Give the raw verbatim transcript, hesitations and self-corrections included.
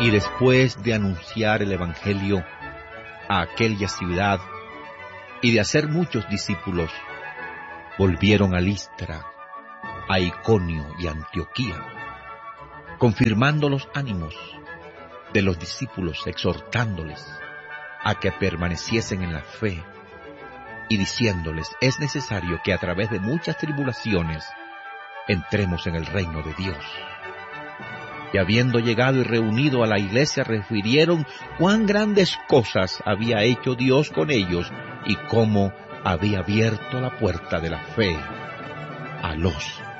Y después de anunciar el Evangelio a aquella ciudad y de hacer muchos discípulos, volvieron a Listra, a Iconio y a Antioquía, confirmando los ánimos de los discípulos, exhortándoles a que permaneciesen en la fe y diciéndoles: es necesario que a través de muchas tribulaciones entremos en el reino de Dios. Y habiendo llegado y reunido a la iglesia, refirieron cuán grandes cosas había hecho Dios con ellos y cómo había abierto la puerta de la fe a los